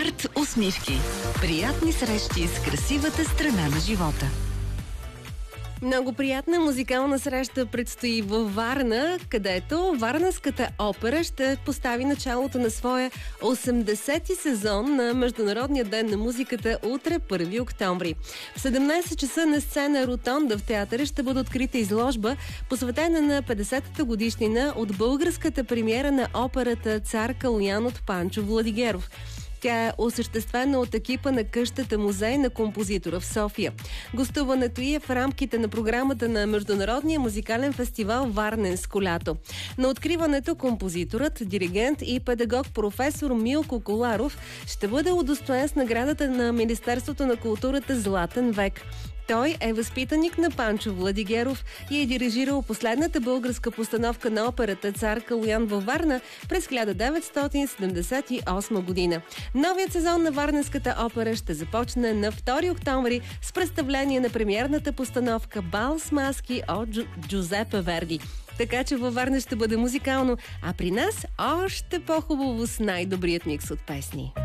Арт усмивки. Приятни срещи с красивата страна на живота. Много приятна музикална среща предстои във Варна, където Варненската опера ще постави началото на своя 80-ти сезон на Международния ден на музиката утре, 1 октомври. В 17 часа на сцена Ротонда в театъра ще бъде открита изложба, посветена на 50-та годишнина от българската премиера на операта Цар Калоян от Панчо Владигеров. Тя е осъществена от екипа на къщата музей на композитора в София. Гостуването ѝ е в рамките на програмата на Международния музикален фестивал Варненско лято. На откриването композиторът, диригент и педагог професор Милко Коларов ще бъде удостоен с наградата на Министерството на културата Златен век. Той е възпитаник на Панчо Владигеров и е дирижирал последната българска постановка на операта Цар Калоян във Варна през 1978 година. Новият сезон на Варненската опера ще започне на 2 октомври с представление на премиерната постановка Бал с маски от Джузепе Верди. Така че във Варна ще бъде музикално, а при нас още по-хубаво с най-добрият микс от песни.